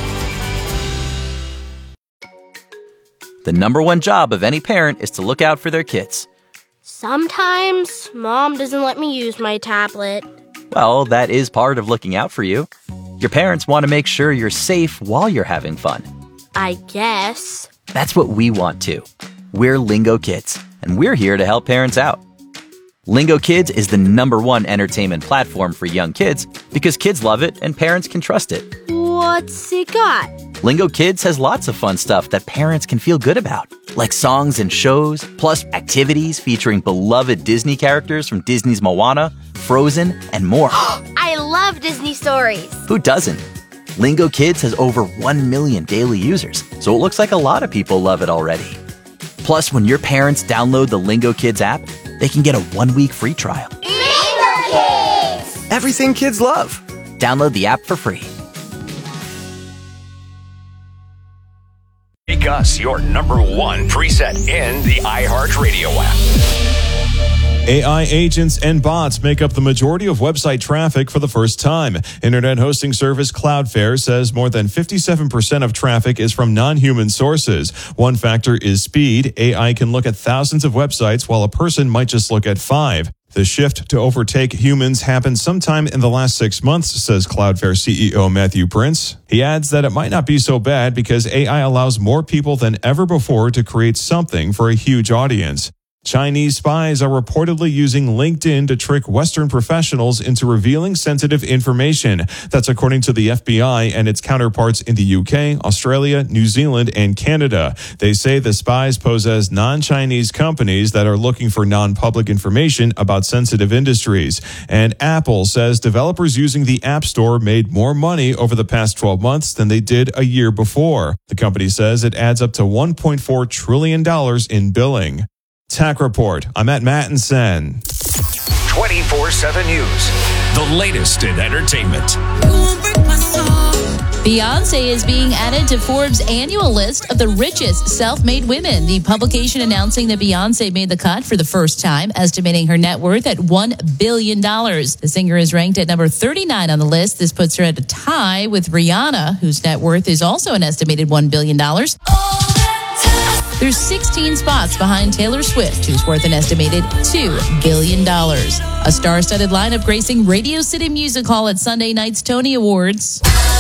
The number one job of any parent is to look out for their kids. Sometimes Mom doesn't let me use my tablet. Well, that is part of looking out for you. Your parents want to make sure you're safe while you're having fun. I guess. That's what we want too. We're Lingo Kids, and we're here to help parents out. Lingo Kids is the number one entertainment platform for young kids because kids love it and parents can trust it. What's it got? Lingo Kids has lots of fun stuff that parents can feel good about, like songs and shows, plus activities featuring beloved Disney characters from Disney's Moana, Frozen, and more. I love Disney stories. Who doesn't? Lingo Kids has over 1 million daily users, so it looks like a lot of people love it already. Plus, when your parents download the Lingo Kids app, they can get a 1-week free trial. Lingo Kids! Everything kids love. Download the app for free. Make us your number one preset in the iHeartRadio app. AI agents and bots make up the majority of website traffic for the first time. Internet hosting service Cloudflare says more than 57% of traffic is from non-human sources. One factor is speed. AI can look at thousands of websites while a person might just look at 5. The shift to overtake humans happened sometime in the last 6 months, says Cloudflare CEO Matthew Prince. He adds that it might not be so bad because AI allows more people than ever before to create something for a huge audience. Chinese spies are reportedly using LinkedIn to trick Western professionals into revealing sensitive information. That's according to the FBI and its counterparts in the UK, Australia, New Zealand, and Canada. They say the spies pose as non-Chinese companies that are looking for non-public information about sensitive industries. And Apple says developers using the App Store made more money over the past 12 months than they did a year before. The company says it adds up to $1.4 trillion in billing. Tech Report. I'm at Mattinson. 24/7 News. The latest in entertainment. Beyonce is being added to Forbes' annual list of the richest self-made women. The publication announcing that Beyonce made the cut for the first time, estimating her net worth at $1 billion. The singer is ranked at number 39 on the list. This puts her at a tie with Rihanna, whose net worth is also an estimated $1 billion. There's 16 spots behind Taylor Swift, who's worth an estimated $2 billion. A star-studded lineup gracing Radio City Music Hall at Sunday night's Tony Awards.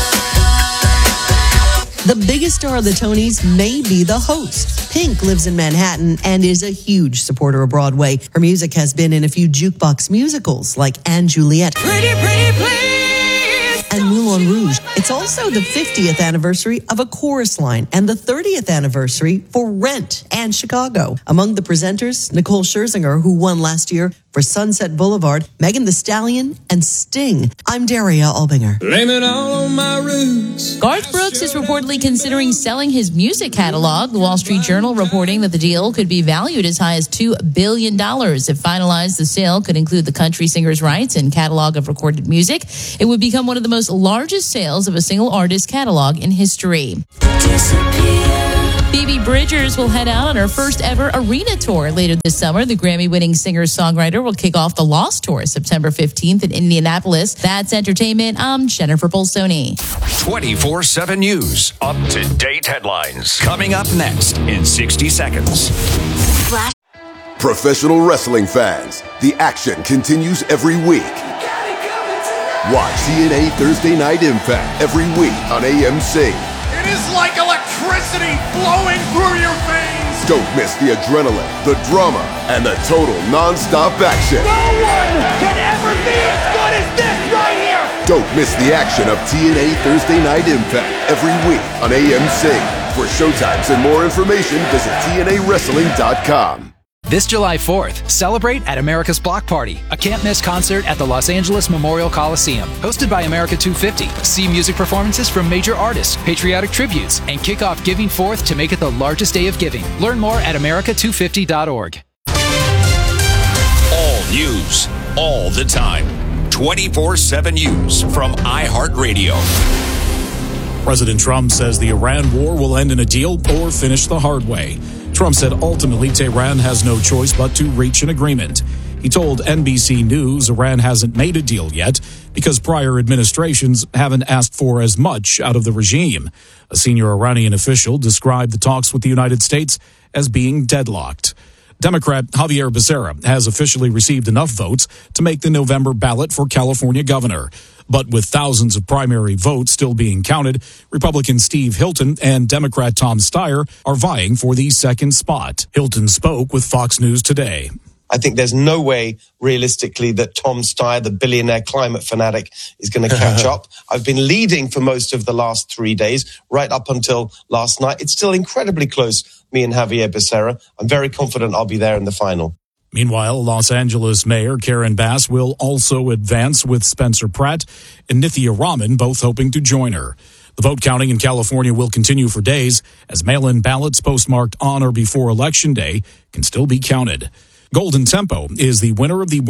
The biggest star of the Tonys may be the host. Pink lives in Manhattan and is a huge supporter of Broadway. Her music has been in a few jukebox musicals like Anne Juliet. Pretty, pretty, please. And Moulin Rouge. It's also the 50th anniversary of A Chorus Line and the 30th anniversary for Rent and Chicago. Among the presenters, Nicole Scherzinger, who won last year for Sunset Boulevard, Megan Thee Stallion, and Sting. I'm Daria Albinger. Blame it all on my roots. Garth Brooks is reportedly considering selling his music catalog. The Wall Street Journal reporting that the deal could be valued as high as $2 billion. If finalized, the sale could include the country singer's rights and catalog of recorded music. It would become one of the most largest sales of a single artist catalog in history. Phoebe Bridgers will head out on her first ever arena tour later this summer. The Grammy-winning singer-songwriter will kick off the Lost Tour September 15th in Indianapolis. That's entertainment. I'm Jennifer Polsoni. 24/7 News. Up-to-date headlines. Coming up next in 60 seconds. Professional wrestling fans, the action continues every week. Watch TNA Thursday Night Impact every week on AMC. It is like electricity flowing through your veins. Don't miss the adrenaline, the drama, and the total non-stop action. No one can ever be as good as this right here. Don't miss the action of TNA Thursday Night Impact every week on AMC. For showtimes and more information, visit TNAWrestling.com. This July 4th, celebrate at America's Block Party, a can't-miss concert at the Los Angeles Memorial Coliseum. Hosted by America 250, see music performances from major artists, patriotic tributes, and kick off Giving Forth to make it the largest day of giving. Learn more at America250.org. All news, all the time. 24/7 News from iHeartRadio. President Trump says the Iran war will end in a deal or finish the hard way. Trump said ultimately Tehran has no choice but to reach an agreement. He told NBC News Iran hasn't made a deal yet because prior administrations haven't asked for as much out of the regime. A senior Iranian official described the talks with the United States as being deadlocked. Democrat Javier Becerra has officially received enough votes to make the November ballot for California governor. But with thousands of primary votes still being counted, Republican Steve Hilton and Democrat Tom Steyer are vying for the second spot. Hilton spoke with Fox News Today. I think there's no way, realistically, that Tom Steyer, the billionaire climate fanatic, is going to catch up. I've been leading for most of the last 3 days, right up until last night. It's still incredibly close, me and Javier Becerra. I'm very confident I'll be there in the final. Meanwhile, Los Angeles Mayor Karen Bass will also advance with Spencer Pratt and Nithya Raman, both hoping to join her. The vote counting in California will continue for days as mail-in ballots postmarked on or before Election Day can still be counted. Golden Tempo is the winner of the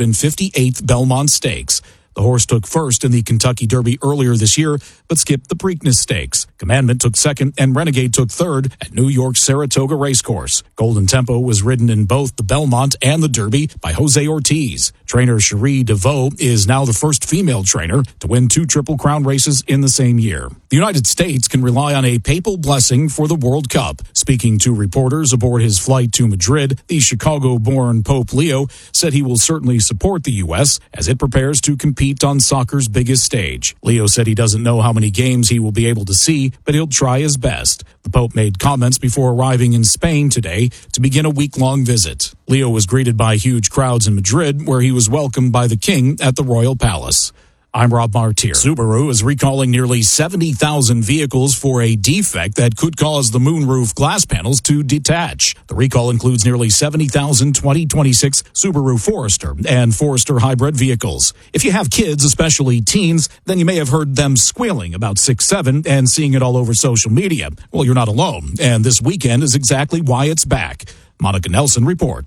158th Belmont Stakes. The horse took first in the Kentucky Derby earlier this year, but skipped the Preakness Stakes. Commandment took second, and Renegade took third at New York's Saratoga Racecourse. Golden Tempo was ridden in both the Belmont and the Derby by Jose Ortiz. Trainer Cherie DeVoe is now the first female trainer to win 2 Triple Crown races in the same year. The United States can rely on a papal blessing for the World Cup. Speaking to reporters aboard his flight to Madrid, the Chicago-born Pope Leo said he will certainly support the U.S. as it prepares to compete on soccer's biggest stage. Leo said he doesn't know how many games he will be able to see, but he'll try his best. The Pope made comments before arriving in Spain today to begin a week-long visit. Leo was greeted by huge crowds in Madrid, where he was welcomed by the king at the Royal Palace. I'm Rob Martier. Subaru is recalling nearly 70,000 vehicles for a defect that could cause the moonroof glass panels to detach. The recall includes nearly 70,000 2026 Subaru Forester and Forester hybrid vehicles. If you have kids, especially teens, then you may have heard them squealing about 6-7 and seeing it all over social media. Well, you're not alone, and this weekend is exactly why it's back. Monica Nelson reports.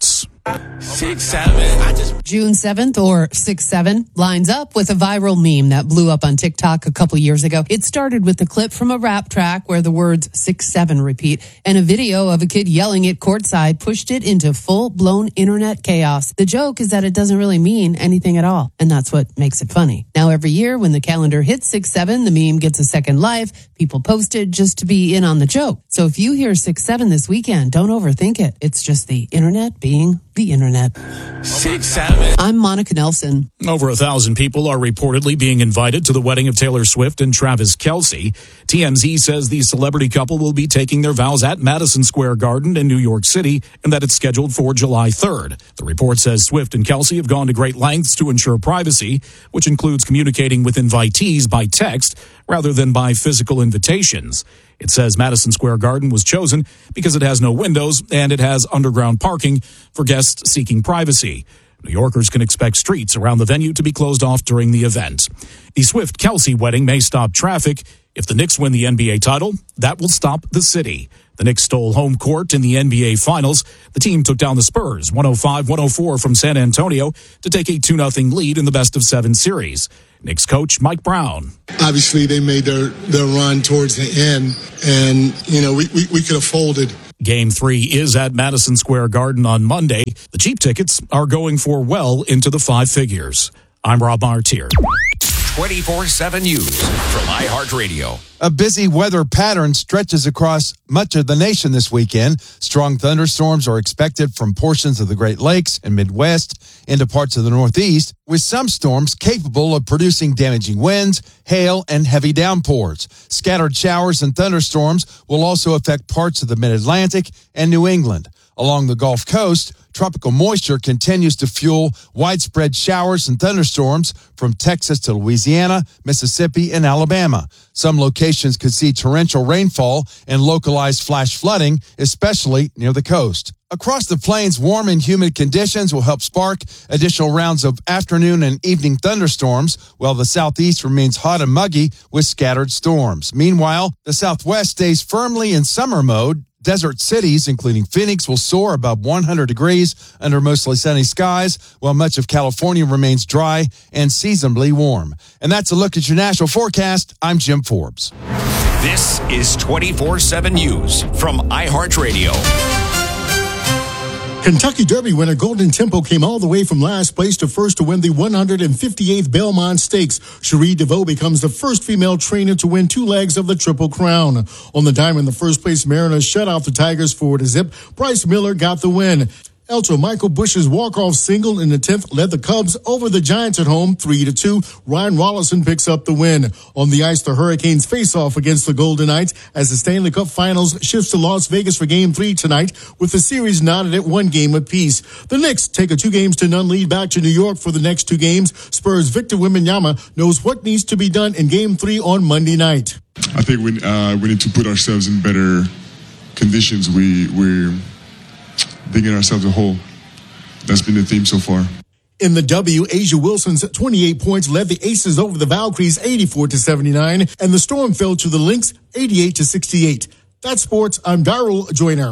6-7. June 7th or 6-7 lines up with a viral meme that blew up on TikTok a couple years ago. It started with a clip from a rap track where the words 6-7 repeat, and a video of a kid yelling it courtside pushed it into full-blown internet chaos. The joke is that it doesn't really mean anything at all, and that's what makes it funny. Now every year when the calendar hits 6-7, the meme gets a second life. People post it just to be in on the joke. So if you hear 6-7 this weekend, don't overthink it. It's just the internet being the internet. 6-7. I'm Monica Nelson. Over 1,000 people are reportedly being invited to the wedding of Taylor Swift and Travis Kelce. TMZ says the celebrity couple will be taking their vows at Madison Square Garden in New York City and that it's scheduled for July 3rd. The report says Swift and Kelce have gone to great lengths to ensure privacy, which includes communicating with invitees by text rather than by physical invitations. It says Madison Square Garden was chosen because it has no windows and it has underground parking for guests seeking privacy. New Yorkers can expect streets around the venue to be closed off during the event. The Swift-Kelce wedding may stop traffic. If the Knicks win the NBA title, that will stop the city. The Knicks stole home court in the NBA Finals. The team took down the Spurs 105-104 from San Antonio to take a 2-0 lead in the best-of-7 series. Knicks coach Mike Brown. Obviously, they made their run towards the end, and, we could have folded. Game 3 is at Madison Square Garden on Monday. The cheap tickets are going for well into the 5 figures. I'm Rob Martier. 24/7 News from iHeartRadio. A busy weather pattern stretches across much of the nation this weekend. Strong thunderstorms are expected from portions of the Great Lakes and Midwest into parts of the Northeast, with some storms capable of producing damaging winds, hail, and heavy downpours. Scattered showers and thunderstorms will also affect parts of the Mid-Atlantic and New England. Along the Gulf Coast, tropical moisture continues to fuel widespread showers and thunderstorms from Texas to Louisiana, Mississippi, and Alabama. Some locations could see torrential rainfall and localized flash flooding, especially near the coast. Across the plains, warm and humid conditions will help spark additional rounds of afternoon and evening thunderstorms, while the southeast remains hot and muggy with scattered storms. Meanwhile, the southwest stays firmly in summer mode. Desert cities, including Phoenix, will soar above 100 degrees under mostly sunny skies, while much of California remains dry and seasonably warm. And that's a look at your national forecast. I'm Jim Forbes. This is 24/7 News from iHeartRadio. Kentucky Derby winner Golden Tempo came all the way from last place to first to win the 158th Belmont Stakes. Cherie DeVoe becomes the first female trainer to win 2 legs of the Triple Crown. On the diamond, the first place Mariners shut off the Tigers 4-0. Bryce Miller got the win. Elto Michael Bush's walk-off single in the 10th led the Cubs over the Giants at home 3-2. Ryan Rollison picks up the win. On the ice, the Hurricanes face off against the Golden Knights as the Stanley Cup Finals shifts to Las Vegas for Game 3 tonight, with the series knotted at 1 game apiece. The Knicks take a 2-0 lead back to New York for the next 2 games. Spurs' Victor Wembanyama knows what needs to be done in Game 3 on Monday night. I think we need to put ourselves in better conditions. We're digging ourselves a hole. That's been the theme so far. In the W, Asia Wilson's 28 points led the Aces over the Valkyries 84-79, and the Storm fell to the Lynx 88-68. That's sports. I'm Darrell Joyner.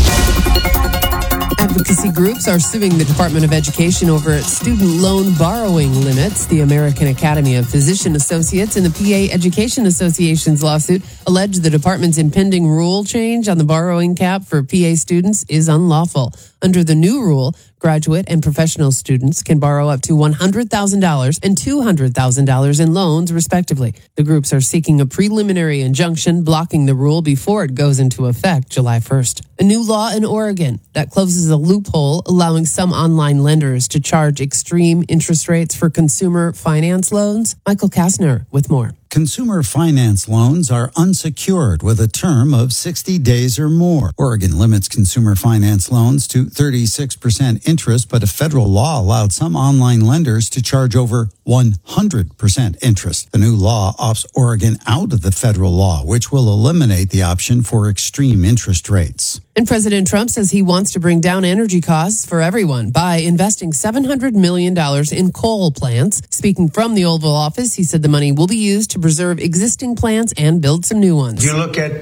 Advocacy groups are suing the Department of Education over student loan borrowing limits. The American Academy of Physician Associates and the PA Education Association's lawsuit allege the department's impending rule change on the borrowing cap for PA students is unlawful. Under the new rule, graduate and professional students can borrow up to $100,000 and $200,000 in loans, respectively. The groups are seeking a preliminary injunction blocking the rule before it goes into effect July 1st. A new law in Oregon that closes a loophole allowing some online lenders to charge extreme interest rates for consumer finance loans. Michael Kastner with more. Consumer finance loans are unsecured with a term of 60 days or more. Oregon limits consumer finance loans to 36% interest, but a federal law allowed some online lenders to charge over 100% interest. The new law opts Oregon out of the federal law, which will eliminate the option for extreme interest rates. And President Trump says he wants to bring down energy costs for everyone by investing $700 million in coal plants. Speaking from the Oval Office, he said the money will be used to preserve existing plants and build some new ones. If you look at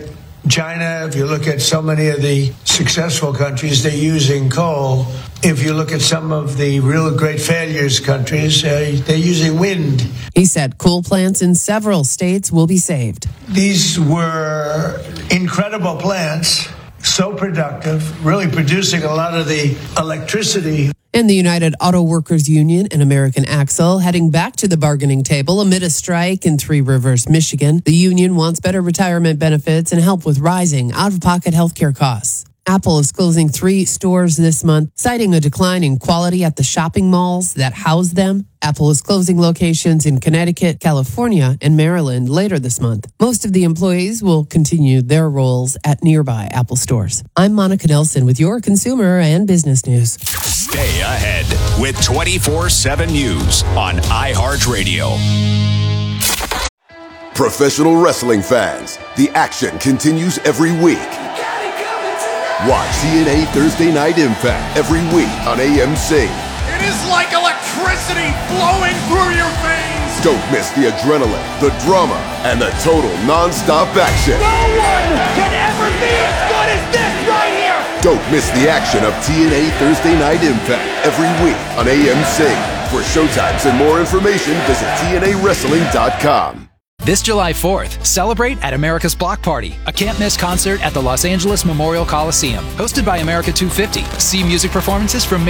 China, if you look at so many of the successful countries, they're using coal. If you look at some of the real great failures countries, they're using wind. He said coal plants in several states will be saved. These were incredible plants, so productive, really producing a lot of the electricity. And the United Auto Workers Union and American Axle heading back to the bargaining table amid a strike in Three Rivers, Michigan. The union wants better retirement benefits and help with rising out-of-pocket healthcare costs. Apple is closing 3 stores this month, citing a decline in quality at the shopping malls that house them. Apple is closing locations in Connecticut, California, and Maryland later this month. Most of the employees will continue their roles at nearby Apple stores. I'm Monica Nelson with your consumer and business news. Stay ahead with 24/7 News on iHeartRadio. Professional wrestling fans, the action continues every week. Watch TNA Thursday Night Impact every week on AMC. It is like electricity flowing through your veins. Don't miss the adrenaline, the drama, and the total non-stop action. No one can ever be as good as this right here. Don't miss the action of TNA Thursday Night Impact every week on AMC. For showtimes and more information, visit TNAWrestling.com. This July 4th, celebrate at America's Block Party, a can't-miss concert at the Los Angeles Memorial Coliseum, hosted by America 250. See music performances from